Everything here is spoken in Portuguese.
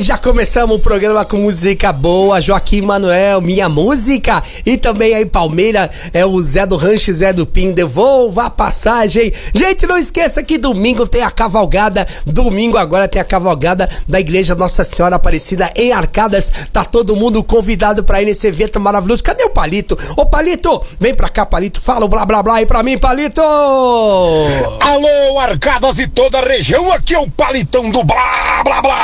Já começamos o programa com música boa, Joaquim Manuel, Minha Música, e também aí Palmeira, é o Zé do Rancho, Zé do Pim, Devolva a Passagem. Gente, não esqueça que domingo tem a cavalgada, domingo agora tem a cavalgada da Igreja Nossa Senhora Aparecida em Arcadas, tá todo mundo convidado pra ir nesse evento maravilhoso. Cadê o Palito? Ô Palito, vem pra cá, Palito, fala o blá blá blá aí pra mim, Palito! Alô, Arcadas e toda a região, aqui é o Palitão do blá blá blá.